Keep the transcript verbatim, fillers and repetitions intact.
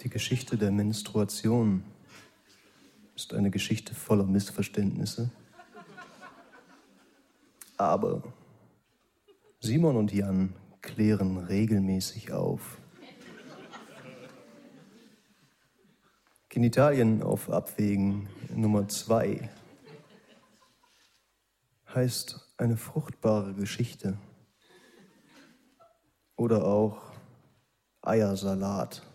Die Geschichte der Menstruation ist eine Geschichte voller Missverständnisse. Aber Simon und Jan klären regelmäßig auf. Genitalien auf Abwägen Nummer zwei heißt eine fruchtbare Geschichte oder auch Eiersalat.